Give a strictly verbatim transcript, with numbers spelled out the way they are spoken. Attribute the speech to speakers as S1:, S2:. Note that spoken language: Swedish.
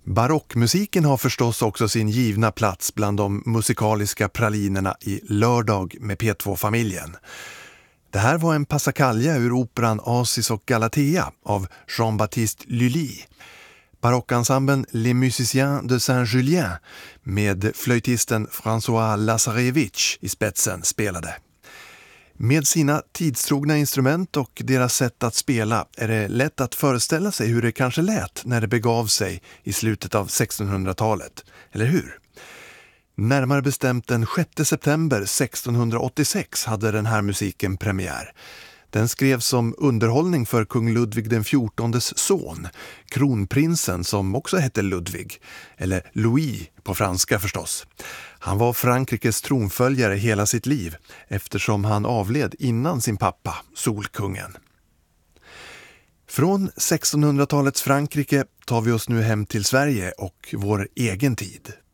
S1: Barockmusiken har förstås också sin givna plats bland de musikaliska pralinerna i Lördag med P två-familjen. Det här var en passacaglia ur operan Acis och Galatea av Jean-Baptiste Lully. Barockensemblen Les Musiciens de Saint-Julien med flöjtisten François Lazarevich i spetsen spelade. Med sina tidstrogna instrument och deras sätt att spela är det lätt att föreställa sig hur det kanske lät när det begav sig i slutet av sextonhundratalet, eller hur? Närmare bestämt den sjätte september sextonhundraåttiosex hade den här musiken premiär. Den skrevs som underhållning för kung Ludvig den fjortondes son, kronprinsen som också hette Ludvig, eller Louis på franska förstås. Han var Frankrikes tronföljare hela sitt liv eftersom han avled innan sin pappa, Solkungen. Från sextonhundratalets Frankrike tar vi oss nu hem till Sverige och vår egen tid.